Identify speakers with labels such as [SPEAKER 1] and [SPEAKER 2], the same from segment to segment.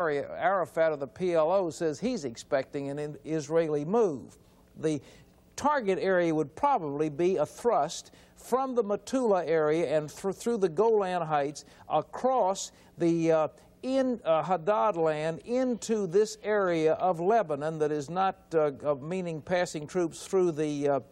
[SPEAKER 1] Arafat of the PLO says he's expecting an Israeli move. The target area would probably be a thrust from the Metula area and through the Golan Heights across the Hadad land into this area of Lebanon that is not meaning passing troops through the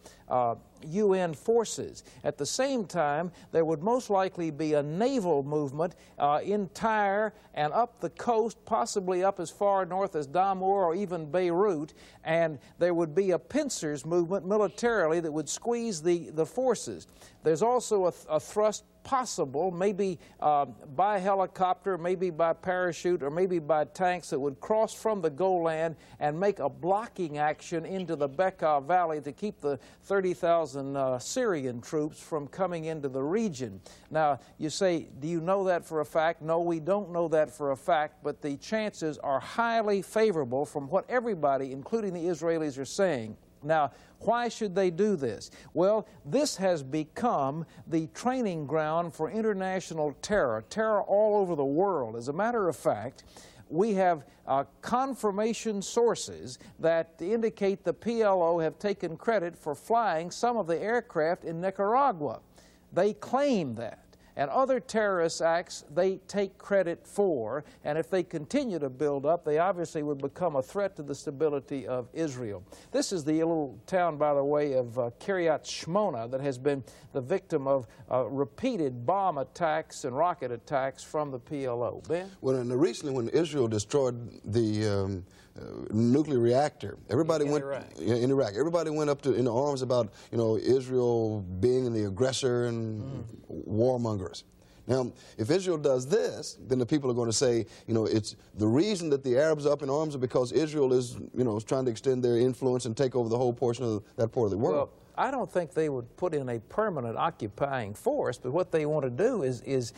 [SPEAKER 1] UN forces. At the same time, there would most likely be a naval movement in Tyre and up the coast, possibly up as far north as Damour or even Beirut, and there would be a pincers movement militarily that would squeeze the forces. There's also a thrust possible, maybe by helicopter, maybe by parachute, or maybe by tanks that would cross from the Golan and make a blocking action into the Bekaa Valley to keep the 30,000 Syrian troops from coming into the region. Now, you say, do you know that for a fact? No, we don't know that for a fact, but the chances are highly favorable from what everybody, including the Israelis, are saying. Now, why should they do this? Well, this has become the training ground for international terror all over the world. As a matter of fact, we have confirmation sources that indicate the PLO have taken credit for flying some of the aircraft in Nicaragua. They claim that. And other terrorist acts they take credit for, and if they continue to build up, they obviously would become a threat to the stability of Israel. This is the little town, by the way, of Kiryat Shmona that has been the victim of repeated bomb attacks and rocket attacks from the PLO. Ben?
[SPEAKER 2] Well, and recently when Israel destroyed the nuclear reactor, everybody went in Iraq. Everybody went up in arms about Israel being the aggressor and warmongers. Now, if Israel does this, then the people are going to say, it's the reason that the Arabs are up in arms is because Israel is, is trying to extend their influence and take over the whole portion of that part of the world.
[SPEAKER 1] Well, I don't think they would put in a permanent occupying force, but what they want to do is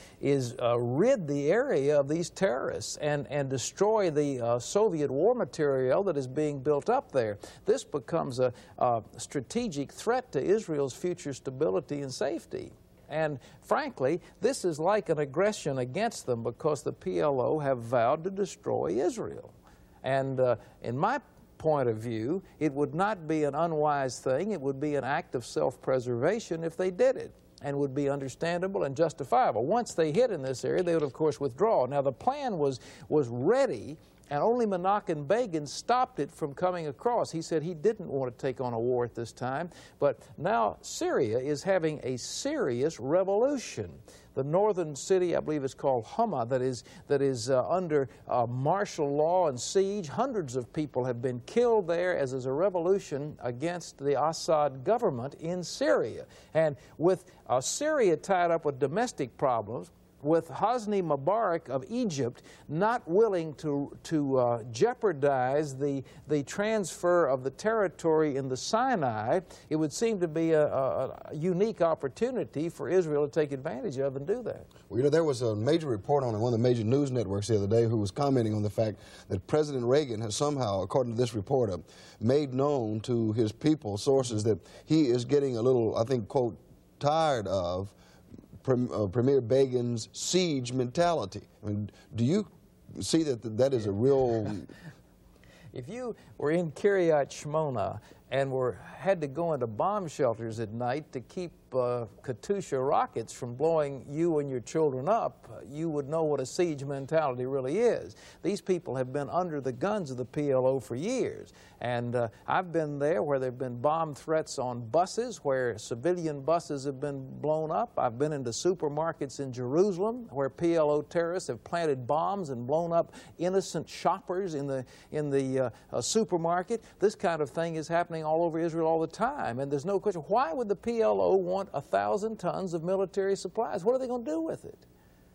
[SPEAKER 1] rid the area of these terrorists and destroy the Soviet war material that is being built up there. This becomes a strategic threat to Israel's future stability and safety. And frankly, this is like an aggression against them because the PLO have vowed to destroy Israel. And in my point of view, it would not be an unwise thing. It would be an act of self-preservation if they did it, and would be understandable and justifiable. Once they hit in this area, they would, of course, withdraw. Now, the plan was ready, and only Menachem Begin stopped it from coming across. He said he didn't want to take on a war at this time, but now Syria is having a serious revolution. The northern city, I believe it's called Hama, that is under martial law and siege. Hundreds of people have been killed there as is a revolution against the Assad government in Syria. And with Syria tied up with domestic problems, with Hosni Mubarak of Egypt not willing to jeopardize the transfer of the territory in the Sinai, it would seem to be a unique opportunity for Israel to take advantage of and do that.
[SPEAKER 2] Well, there was a major report on one of the major news networks the other day who was commenting on the fact that President Reagan has somehow, according to this reporter, made known to his people, sources, that he is getting a little, I think, quote, tired of Premier Begin's siege mentality. I mean, do you see that is a real...
[SPEAKER 1] If you were in Kiryat Shmona and had to go into bomb shelters at night to keep Katyusha rockets from blowing you and your children up, you would know what a siege mentality really is. These people have been under the guns of the PLO for years. And I've been there where there have been bomb threats on buses, where civilian buses have been blown up. I've been into supermarkets in Jerusalem where PLO terrorists have planted bombs and blown up innocent shoppers in the supermarket. This kind of thing is happening all over Israel all the time. And there's no question, why would the PLO want 1,000 tons of military supplies? What are they going to do with it?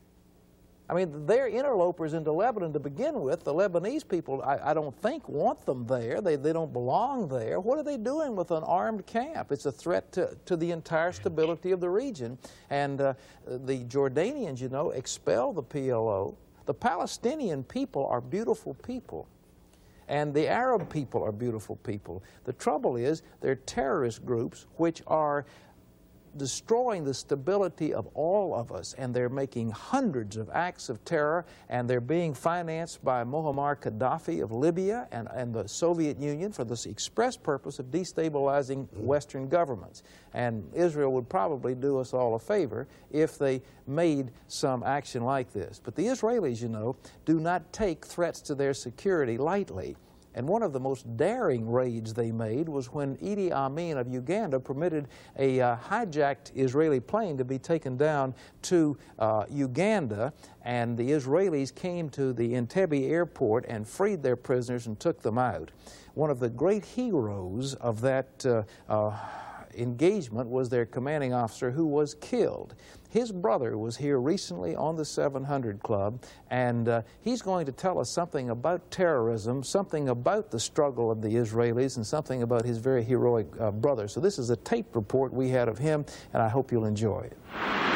[SPEAKER 1] I mean, they're interlopers into Lebanon to begin with. The Lebanese people, I don't think, want them there. They don't belong there. What are they doing with an armed camp? It's a threat to the entire stability of the region. And the Jordanians, expel the PLO. The Palestinian people are beautiful people. And the Arab people are beautiful people. The trouble is they're terrorist groups which are destroying the stability of all of us, and they're making hundreds of acts of terror, and they're being financed by Muammar Gaddafi of Libya and the Soviet Union for this express purpose of destabilizing Western governments. And Israel would probably do us all a favor if they made some action like this. But the Israelis, you know, do not take threats to their security lightly. And one of the most daring raids they made was when Idi Amin of Uganda permitted a hijacked Israeli plane to be taken down to Uganda, and the Israelis came to the Entebbe airport and freed their prisoners and took them out. One of the great heroes of that engagement was their commanding officer, who was killed. His brother was here recently on the 700 Club, and he's going to tell us something about terrorism, something about the struggle of the Israelis, and something about his very heroic brother. So this is a tape report we had of him, and I hope you'll enjoy it.